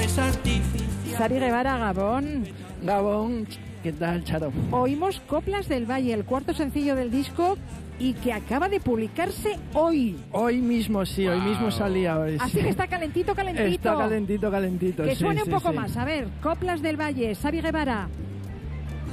Xavi Guevara, Gabón. Gabón, ¿qué tal, Charo? Oímos Coplas del Valle, el cuarto sencillo del disco y que acaba de publicarse hoy. Hoy mismo, sí, hoy mismo salía hoy. Así sí. que está calentito. Está calentito. Que sí, suene un sí, poco sí. más. A ver, Coplas del Valle, Xavi Guevara.